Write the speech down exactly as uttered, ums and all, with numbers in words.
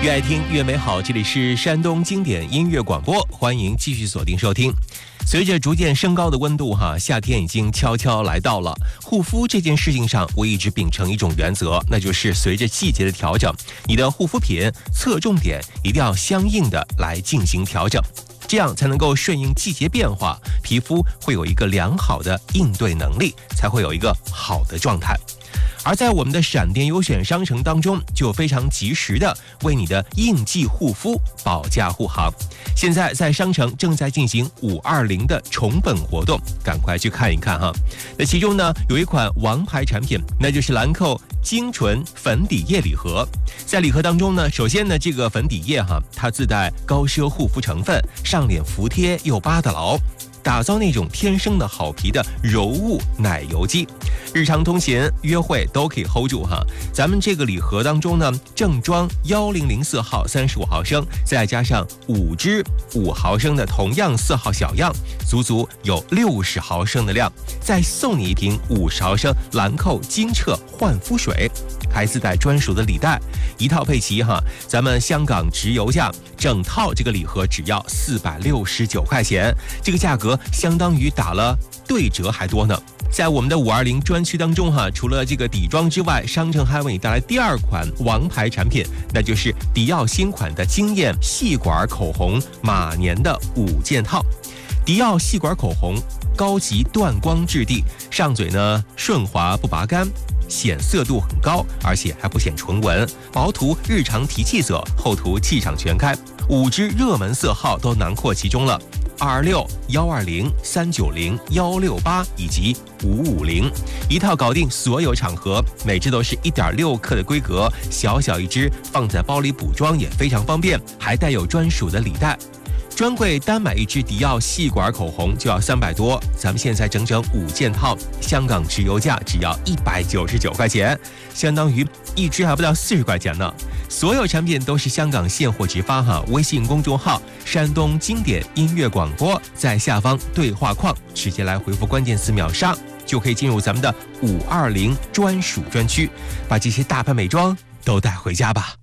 越爱听越美好，这里是山东经典音乐广播，欢迎继续锁定收听。随着逐渐升高的温度哈，夏天已经悄悄来到了。护肤这件事情上，我一直秉承一种原则，那就是随着季节的调整，你的护肤品侧重点一定要相应的来进行调整，这样才能够顺应季节变化，皮肤会有一个良好的应对能力，才会有一个好的状态。而在我们的闪电优选商城当中，就非常及时的为你的应季护肤保驾护航。现在在商城正在进行五二零的重本活动，赶快去看一看哈。那其中呢，有一款王牌产品，那就是兰蔻精纯粉底液礼盒。在礼盒当中呢，首先呢，这个粉底液哈，它自带高奢护肤成分，上脸服帖又扒得牢，打造那种天生的好皮的柔雾奶油肌，日常通勤约会都可以 hold 住哈。咱们这个礼盒当中呢，正装一零零四号三十五毫升，再加上五支五毫升的同样四号小样，足足有六十毫升的量，再送你一瓶五十毫升兰蔻精澈焕肤水，还自带专属的礼袋，一套配齐哈。咱们香港直邮价整套这个礼盒只要四百六十九块钱，这个价格相当于打了对折还多呢。在我们的五二零专区当中哈，除了这个底妆之外，商城还为你带来第二款王牌产品，那就是迪奥新款的惊艳细管口红马年的五件套。迪奥细管口红高级断光质地，上嘴呢顺滑不拔干，显色度很高，而且还不显唇纹，薄涂日常提气色，厚涂气场全开，五支热门色号都囊括其中了。二二六、一二零、三九零、一六八以及五五零，一套搞定所有场合，每支都是一点六克的规格，小小一支，放在包里补妆也非常方便，还带有专属的礼袋。专柜单买一支迪奥细管口红就要三百多，咱们现在整整五件套，香港直邮价只要一百九十九块钱，相当于一支还不到四十块钱呢。所有产品都是香港现货直发哈，微信公众号山东经典音乐广播，在下方对话框直接来回复关键词秒杀，就可以进入咱们的五二零专属专区，把这些大牌美妆都带回家吧。